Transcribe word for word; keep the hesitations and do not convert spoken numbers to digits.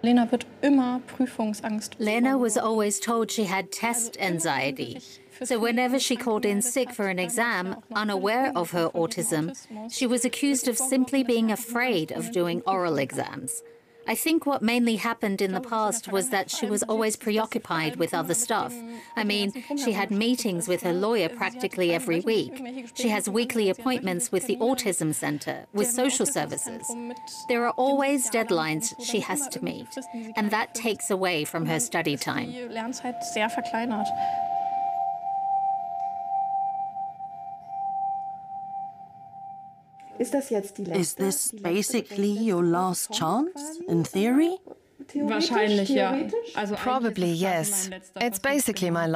Lena wird immer Prüfungsangst. Lena was always told she had test anxiety. So whenever she called in sick for an exam, unaware of her autism, she was accused of simply being afraid of doing oral exams. I think what mainly happened in the past was that she was always preoccupied with other stuff. I mean, she had meetings with her lawyer practically every week. She has weekly appointments with the Autism Center, with social services. There are always deadlines she has to meet, and that takes away from her study time. Is this basically your last chance, in theory? Probably, yes. It's basically my